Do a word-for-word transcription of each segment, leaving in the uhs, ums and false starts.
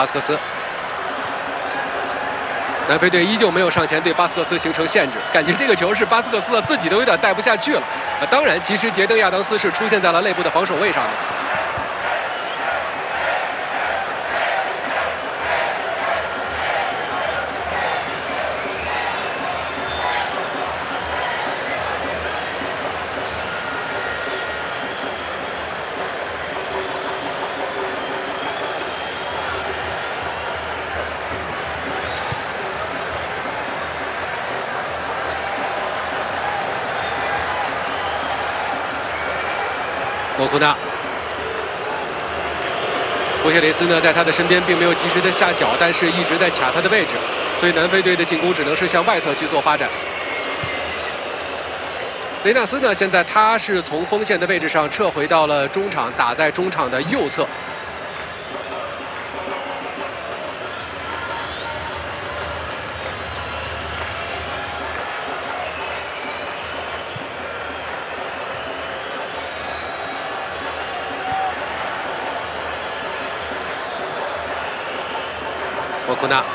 巴斯克斯。南非队依旧没有上前对巴斯克斯形成限制，感觉这个球是巴斯克斯自己都有点带不下去了。啊，当然，其实杰登亚当斯是出现在了内部的防守位上的。莫库纳，波切雷斯呢，在他的身边并没有及时的下脚，但是一直在卡他的位置，所以南非队的进攻只能是向外侧去做发展。雷纳斯呢，现在他是从锋线的位置上撤回到了中场，打在中场的右侧。莫库纳，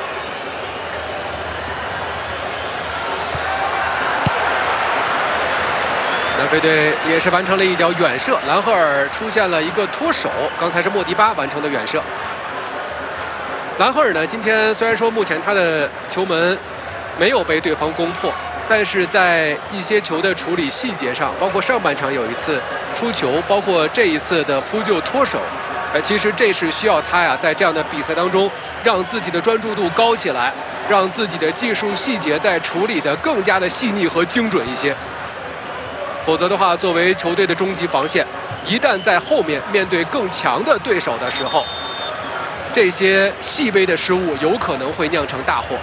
南非队也是完成了一脚远射，兰赫尔出现了一个脱手，刚才是莫迪巴完成的远射。兰赫尔呢，今天虽然说目前他的球门没有被对方攻破，但是在一些球的处理细节上，包括上半场有一次出球，包括这一次的扑救脱手。呃，其实这是需要他呀，在这样的比赛当中，让自己的专注度高起来，让自己的技术细节在处理的更加的细腻和精准一些。否则的话，作为球队的终极防线，一旦在后面面对更强的对手的时候，这些细微的失误有可能会酿成大祸。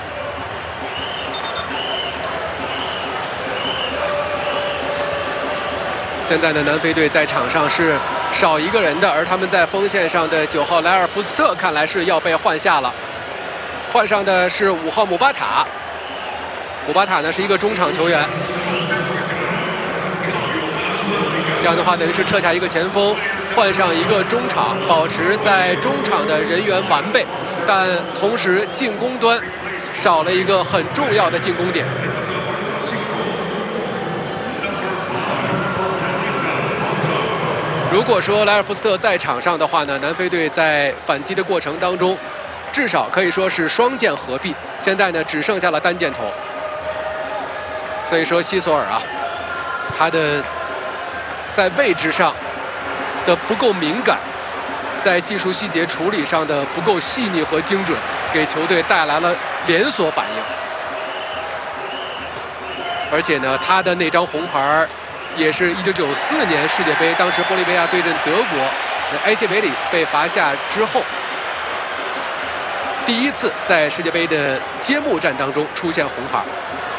现在的南非队在场上是少一个人的，而他们在锋线上的九号莱尔福斯特看来是要被换下了，换上的是五号姆巴塔。姆巴塔呢是一个中场球员，这样的话等于是撤下一个前锋，换上一个中场，保持在中场的人员完备，但同时进攻端少了一个很重要的进攻点。如果说莱尔福斯特在场上的话呢，南非队在反击的过程当中，至少可以说是双剑合璧。现在呢，只剩下了单箭头。所以说，西索尔啊，他的在位置上的不够敏感，在技术细节处理上的不够细腻和精准，给球队带来了连锁反应。而且呢，他的那张红牌也是一九九四年世界杯，当时玻利维亚对阵德国，埃切维里被罚下之后，第一次在世界杯的揭幕战当中出现红牌。